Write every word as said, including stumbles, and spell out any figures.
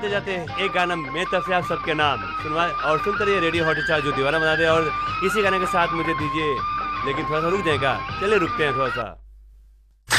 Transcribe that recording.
जाते जाते एक गाना मेरी तरफ से आप सबके नाम सुनवाए और सुनते रहिए रेडियो हॉट स्टार जो दीवाना बना दे। और इसी गाने के साथ मुझे दीजिए, लेकिन थोड़ा सा रुक जाएगा, चलिए रुकते हैं थोड़ा सा।